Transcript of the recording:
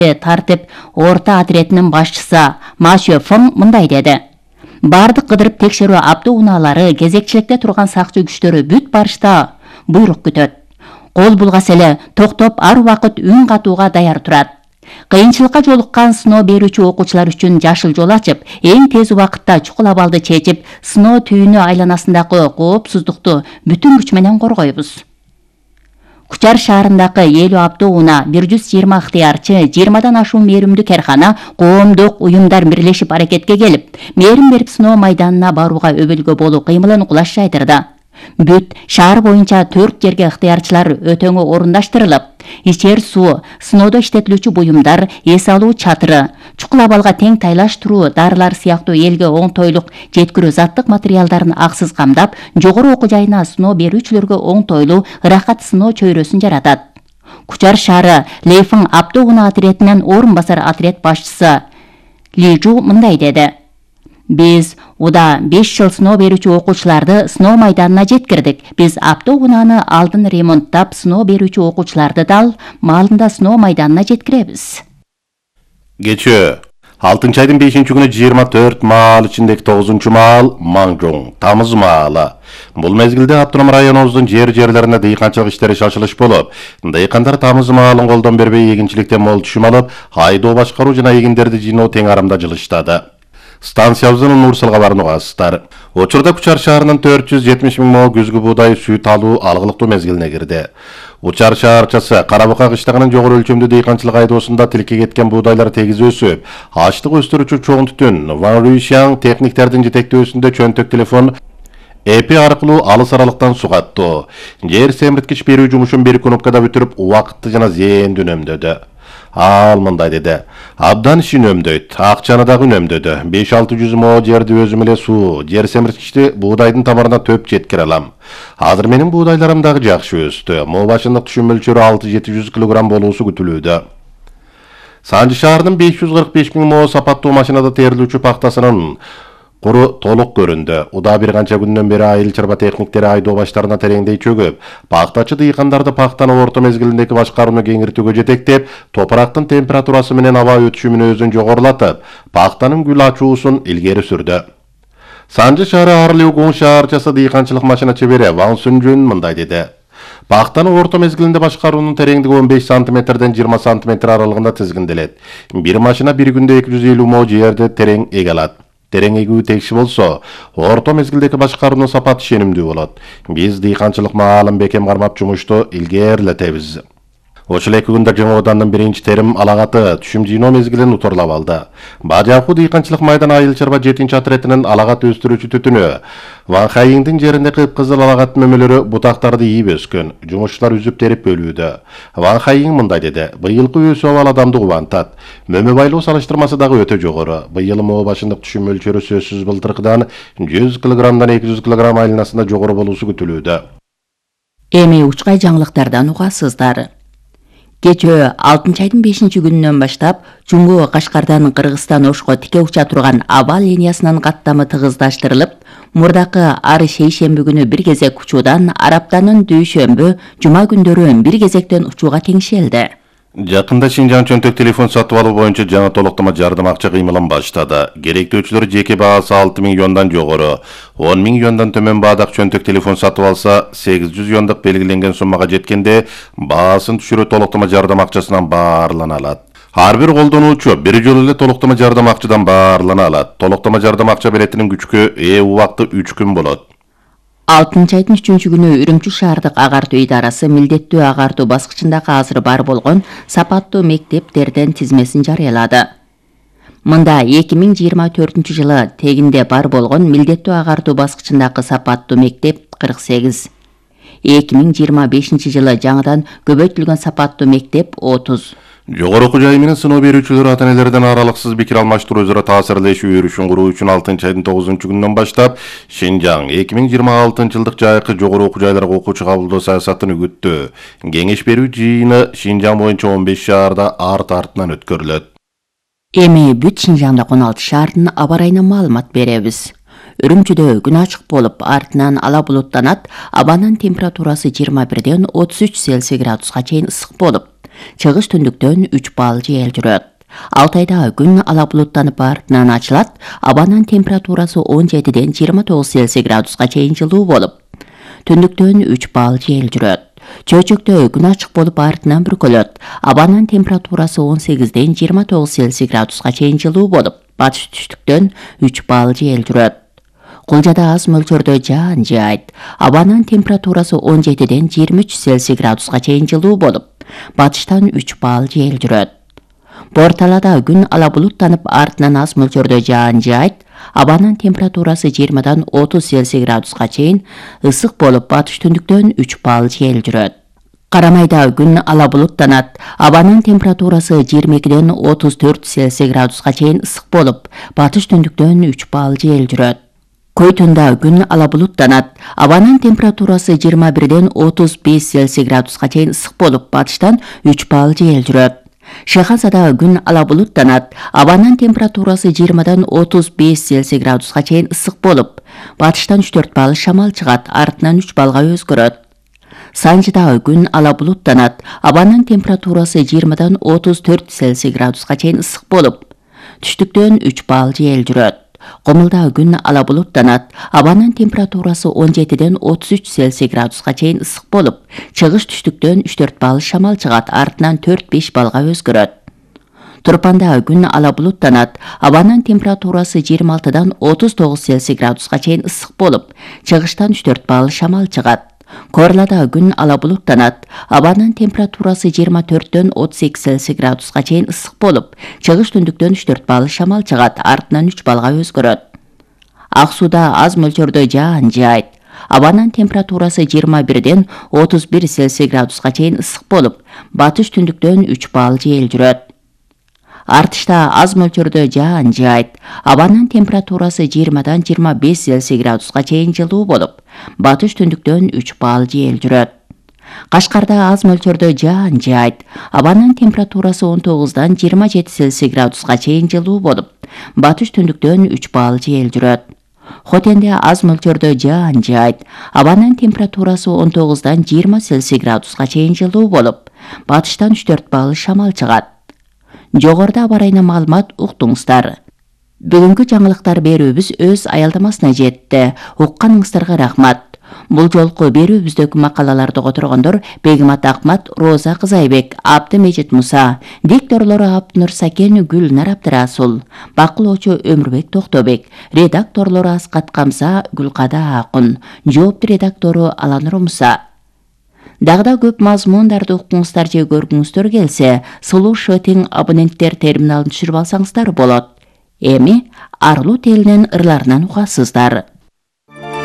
тартип орта отрядынын башчысы Машө Фон мындай деди. Бардык кыдырып текшерүү автоунаалары кезекчиликте турган сакчы күчтөрү бүт барышта буйрук күтөт. Кол булгас эле токтоп ар убакыт үн катууга даяр турат. Кыйынчылыкка жолуккан сыноо берүүчү окуучулар үчүн жашыл жол ачып, эң тез убакытта чукул абалды чечип, сыноо түйүнү айланасындагы коопсуздукту бүтүн күч менен коргойбуз. Кучар шаарындагы 50 автоунаа, 120 ыктыярчы, 20дан ашуун мээримдүү керкана, коомдук уюмдар бирлешип аракетке келип, мээрим берип сыноо майданына барууга өбөлгө болуу кыймылын кулаш жайдырды. Бүт шаар боюнча 4 жерге ыктыярчылар өтөңү орундаштырылып, ичер суу, сыноодо иштетилүүчү буюмдар, эс алуу чатыры, чукул абалга тең тайлаш туруу дарылар сыяктуу элге оңтойлук жеткирүү заттык материалдарын аксыз камдап, жогору окуу жайына сыноо берүүчүлөргө оңтойлуу ырахат сыноо чөйрөсүн жаратат. Кучар шаары Лейфың автоунаа отрядынын орун басар отряд башчысы Лижу мындай деди. Биз уда 5 жыл сыноо берүүчү окуучуларды сыноо майданына жеткирдик. Биз автоунааны алдын ремонттап, сыноо берүүчү окуучуларды дал маалында сыноо майданына жеткиребиз. Кечээ 6-айдын 5-күнү 24 маал ичиндеги 9-маал Маңжоң, Тамыз маалы. Бул мезгилде автоном районубуздун жерлерине дыйканчылык иштери шашылыш болуп, дыйкандар Тамыз маалын колдон бербей эгинчиликтен мол түшүм алып, айдоо башкаруу жана эгиндерди жыйноо тең арамда жылыштады. Станциябыздын Нурсылга барууну угасыздар. Учурда Кучар шаарынын 470 000 мо күзгү буудай сүт алуу алгылыктуу мезгилине кирди. Учар шаарчасы Карабука кыштагынын жогору өлчөмдүү дыйканчылык айдоосунда тилке кеткен буудайлар тегиз өсүп, ачлык өстүрүүчү чоң түтүн Ван Руишян техниктердин жетектөөсүндө чөнтөк телефон эпи аркылуу алыс аралыктан сугаттуу. Жер семирткич берүү жумушун бир кнопкада бүтүрүп, убакытты жана зээндү үнөмдөдү. Ал мындай деди. Абдан ишин үнөмдөйт, акчаны дагы үнөмдөдү. 5-600 мо жерди өзүм эле суу, жер семирткичти буудайдын тамырына төп жеткире алам. Азыр менин буудайларым дагы жакшы өстү. Мо башындык түшүм мөлчөрү 6-700 кг болуусу күтүлүүдө. Санжы шаарынын 545 000 мо сапаттуу машинада терилүүчү пактасынын куру толук көрүндү. Уда бир канча күндөн бери айыл чарба техниктери айдоо баштарына тереңдей чөгүп, пактачы дыйкандарды пактаны орто мезгилиндеги башкарууну кеңиртүүгө жетектеп, топурактын температурасы менен аба өтүшүмүн өзүн жогорулатып, пактанын гүл ачуусун илгери сүрдү. Санжы шаары Арлиугун шаарчасы дыйканчылык машина чебери Ван Сүнжүн мындай деди. Пактаны орто мезгилинде башкаруунун тереңдиги 15 см-ден 20 см аралыгында тизгинделет. Бир машина бир күндө 250 мо жерди терең эге алат. Терең эгүү текши болсо, орто мезгилдеги башкаруунун сапаты ишенимдүү болот. Биз дыйканчылык маалын бекем кармап жумушту илгерилетебиз. Ошол 2 күндө жаңы оданын биринчи терим алагаты түшүм жыйноо мезгилин уторлап алды. Бажакуу дыйканчылык майдан айыл чарба 7-чи отрядынын алагат өстүрүүчү түтүнү Ван Хайиңдин жеринде кыпкызыл алагат мөмөлөрү бутактарды ийип өскөн. Жумушчулар үзүп терип бөлүүдө. Ван Хайиң мындай деди. Быйылкы өсүү абал адамды кубантат. Мөмө байлоо салыштырмасы дагы өтө жогору. Быйыл мо башындык түшүм мөлчөрү сөзсүз былтыркыдан 100 кг-дан 200 кг айланасында жогору болуусу күтүлүүдө. Эми учкай жаңылыктардан угасыздар. Кечээ 6-айдын 5-күнүнөн баштап Жумгу Кашкардан Кыргызстан Ошко тике уча турган аба линиясынын каттамы тыгыздаштырылып, мурдакы ар шейшемби күнү бир кезек учуудан Араптанын дүйшөмбү, жума күндөрү бир кезектен учууга теңшелди. Жакында Шинжаң чөнтөк телефон сатып алуу боюнча жаңы толуктама жардам акча кыймылын баштады. Керектөөчүлөр жеке баасы 6 000 юандан жогору, 10 000 юандан төмөн баадак чөнтөк телефон сатып алса, 800 юандык белгиленген суммага жеткенде баасын түшүрүү толуктама жардам акчасынан баарлана алат. Ар бир колдонуучу бир жолу эле толуктама жардам акчадан баарлана алат. Толуктама жардам акча беретинин күчкө убакыты 3 күн болот. 6-айдын 3-күнү Үрүмчү шаардык агартуу идарасы милдеттүү агартуу баскычындагы азыр бар болгон сапаттуу мектептерден тизмесин жарыялады. Мында 2024 жылы тегинде бар болгон милдеттүү агартуу баскычындагы сапаттуу мектеп 48. 2025 жылы жаңыдан көбөйтүлгөн сапаттуу мектеп 30. Жогору окуу жайы менен сыноо берүүчүлөр ата-энелерден аралыксыз пикир алмаштыруу өзара таасирлешүү өрүшүн куруу үчүн 6-айдын 9-күнүнөн баштап Шинжаң 2026 жылдык жайкы жогору окуу жайларга окуучу кабылдоо саясатын үгүттү. Кеңеш берүү жыйыны Шинжаң боюнча 15 шаарда арт-артынан өткөрүлөт. Эми бүт Шинжаңда 16 шаардын аба ырайына маалымат беребиз. Үрүмчүдө күн ачык болуп, артынан ала булуттанат, абанын температурасы 21-ден 33 Цельсий градуска чейин ысык болуп, Чыгыш түндүктөн 3 балл жел жүрөт. Алтайда күн ала булуттанып артынан ачылат. Абанын температурасы 17-ден 29 Цельсий градуска чейин жылуу болуп. Түндүктөн 3 балл жел жүрөт. Чөйчөктө күн ачык болуп артынан бүркөлөт. Абанын температурасы 18-ден 29 Цельсий градуска чейин жылуу болуп. Батыш түштүктөн 3 балл жел жүрөт. Кулжада аз мөлчөрдө жаан жаайт. Абанын температурасы 17-ден 23 Цельсий градуска чейин жылуу болуп. Батыштан 3 балл жел жүрөт. Борталада күн ала булуттанып артынан аз мөлчөрдө жаан жаайт. Абанын температурасы 20-дан 30 Цельсий градуска чейин ысык болуп, батыш түндүктөн 3 балл жел жүрөт. Карамайда күн ала булуттанат. Абанын температурасы 22-ден 34 Цельсий градуска чейин ысык болуп, батыш түндүктөн 3 балл жел жүрөт. Көйтүндө күн ала булуттанат. Абанын температурасы 21-ден 35 Цельсий градуска чейин ысык болуп, батыштан 3 балл жел жүрөт. Шехазада күн ала булуттанат. Абанын температурасы 20-дан 35 Цельсий градуска чейин ысык болуп, батыштан 3-4 балл шамал чыгат, артынан 3 баллга өзгөрөт. Санжыда күн ала булуттанат. Абанын температурасы 20-дан 34 Цельсий градуска чейин ысык болуп, түштүктөн 3 балл жел жүрөт. Комулда күн ала булуттанат. Абанын температурасы 17-ден 33 Цельсий градуска чейин ысык болуп, чыгыш түштүктөн 3-4 балл шамал чыгат, артынан 4-5 баллга өзгөрөт. Турпанда күн ала булуттанат. Абанын температурасы 26-дан 39 Цельсий градуска чейин ысык болуп, чыгыштан 3-4 балл шамал чыгат. Корлада күн ала булуттанат. Абанын температурасы 24-дөн 38 Цельсий градуска чейин ысык болуп, чыгыш түндүктөн 3-4 балл шамал чыгат, артынан 3 баллга өзгөрөт. Ак сууда аз мөлчөрдө жаан жаайт. Абанын температурасы 21-ден 31 Цельсий градуска чейин ысык болуп, батыш түндүктөн 3 балл жел жүрөт. Артышта аз мөлчөрдө жаан жаайт. Абанын температурасы 20-дан 25 Цельсий градуска чейин жылуу болуп, батыш түндүктөн 3 балл жел жүрөт. Кашкарда аз мөлчөрдө жаан жаайт. Абанын температурасы 19-дан 27 Цельсий градуска чейин жылуу болуп, батыш түндүктөн 3 балл жел жүрөт. Хотенде аз мөлчөрдө жаан жаайт. Абанын температурасы 19-дан 20 Цельсий градуска чейин жылуу болуп, батыштан 3-4 балл шамал чыгат. Жогоруда барайна маалымат уктуңуздар. Бүгүнкү жаңылыктар берүүбүз өз аялдамасына жетти. Укканыңыздарга рахмат. Бул жолку берүүбүздөгү макалаларды которгондор Бегимат Акмат, Роза Кызайбек, Абдымежит Муса, дикторлору Абдынур Сакен, Гүлнар Абдырасул, бакылоочу Өмүрбек Токтобек, редакторлору Аскат Камса, Гүлкада Акун, жоопту редактору Аланур Муса. Дагда көп мазмундарды укуңуздар же көргүңүздөр келсе, Слушай тең абоненттер терминалын түшүрүп алсаңыздар болот. Эми Арлуу телинин ырларынан угасыздар.